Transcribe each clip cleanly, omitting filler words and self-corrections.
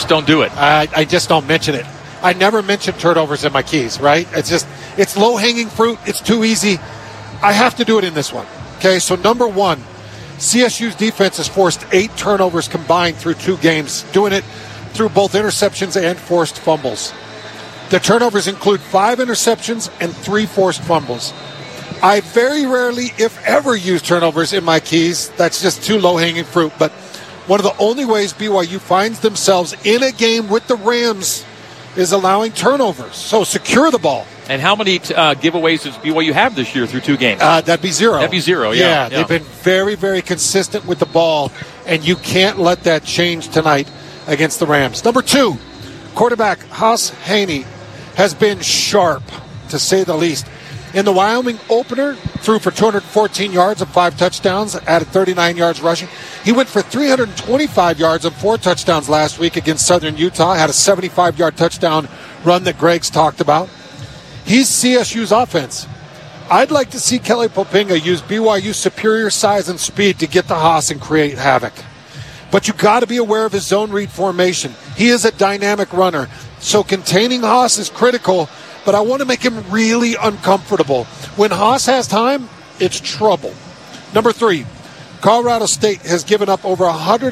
just don't do it. I just don't mention it. I never mention turnovers in my keys, right? It's low-hanging fruit. It's too easy. I have to do it in this one. Okay, so number one, CSU's defense has forced 8 turnovers combined through 2 games, doing it through both interceptions and forced fumbles. The turnovers include 5 interceptions and 3 forced fumbles. I very rarely, if ever, use turnovers in my keys. That's just too low-hanging fruit. But one of the only ways BYU finds themselves in a game with the Rams is allowing turnovers. So secure the ball. And how many giveaways does BYU have this year through 2 games? That'd be 0. That'd be 0, yeah. They've been very, very consistent with the ball, and you can't let that change tonight against the Rams. Number 2, quarterback Haas Haney has been sharp, to say the least. In the Wyoming opener, threw for 214 yards and 5 touchdowns, added 39 yards rushing. He went for 325 yards and 4 touchdowns last week against Southern Utah, had a 75-yard touchdown run that Greg's talked about. He's CSU's offense. I'd like to see Kelly Poppinga use BYU's superior size and speed to get to Haas and create havoc. But you got to be aware of his zone read formation. He is a dynamic runner, so containing Haas is critical, but I want to make him really uncomfortable. When Haas has time, it's trouble. Number 3, Colorado State has given up over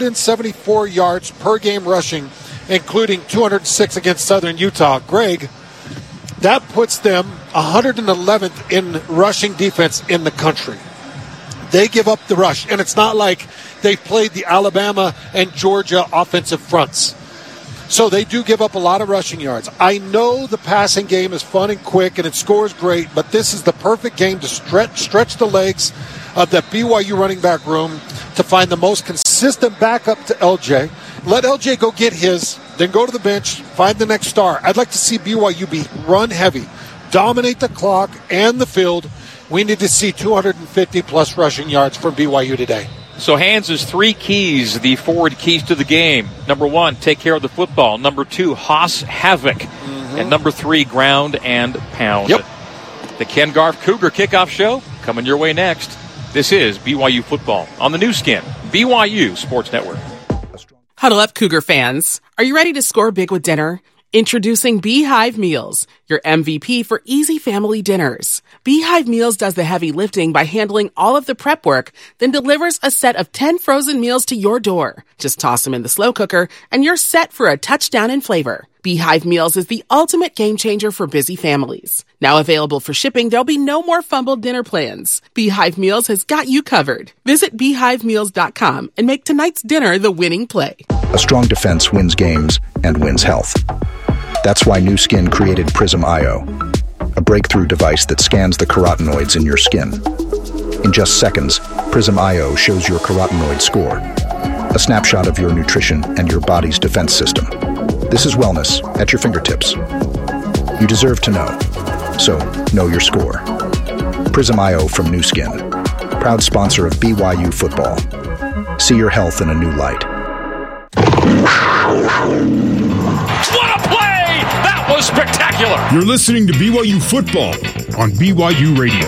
174 yards per game rushing, including 206 against Southern Utah. Greg, that puts them 111th in rushing defense in the country. They give up the rush, and it's not like they played the Alabama and Georgia offensive fronts. So they do give up a lot of rushing yards. I know the passing game is fun and quick, and it scores great, but this is the perfect game to stretch the legs of that BYU running back room to find the most consistent backup to LJ. Let LJ go get his, then go to the bench, find the next star. I'd like to see BYU be run heavy, dominate the clock and the field. We need to see 250-plus rushing yards from BYU today. So Hans' 3 keys, the forward keys to the game. Number 1, take care of the football. Number 2, Haas havoc. Mm-hmm. And number 3, ground and pound. Yep. The Ken Garff Cougar Kickoff Show coming your way next. This is BYU Football on the new skin, BYU Sports Network. Huddle up, Cougar fans. Are you ready to score big with dinner? Introducing Beehive Meals, your MVP for easy family dinners. Beehive Meals does the heavy lifting by handling all of the prep work, then delivers a set of 10 frozen meals to your door. Just toss them in the slow cooker, and you're set for a touchdown in flavor. Beehive Meals is the ultimate game changer for busy families. Now available for shipping, there'll be no more fumbled dinner plans. Beehive Meals has got you covered. Visit beehivemeals.com and make tonight's dinner the winning play. A strong defense wins games and wins health. That's why Nu Skin created Prism IO, a breakthrough device that scans the carotenoids in your skin. In just seconds, Prism IO shows your carotenoid score, a snapshot of your nutrition and your body's defense system. This is wellness at your fingertips. You deserve to know, so know your score. Prism IO from Nu Skin, proud sponsor of BYU football. See your health in a new light. What a play! That was spectacular! You're listening to BYU Football on BYU Radio.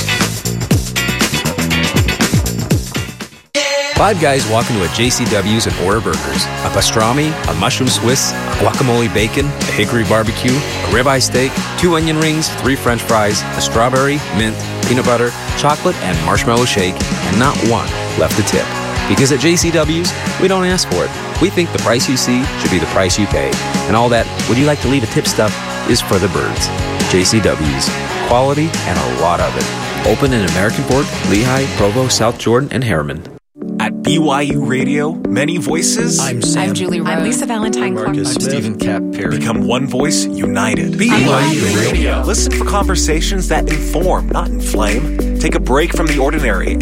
Five guys walk into a JCW's and order burgers. A pastrami, a mushroom Swiss, a guacamole bacon, a hickory barbecue, a ribeye steak, 2 onion rings, 3 french fries, a strawberry, mint, peanut butter, chocolate, and marshmallow shake, and not one left to tip. Because at JCW's, we don't ask for it. We think the price you see should be the price you pay. And all that, would you like to leave a tip stuff, is for the birds. JCW's. Quality and a lot of it. Open in American Fork, Lehigh, Provo, South Jordan, and Harriman. At BYU Radio, many voices. I'm Sam. I'm Julie Rose. I'm Lisa Valentine. I'm Stephen Cap Perry. Become one voice united. BYU Radio. Listen for conversations that inform, not inflame. Take a break from the ordinary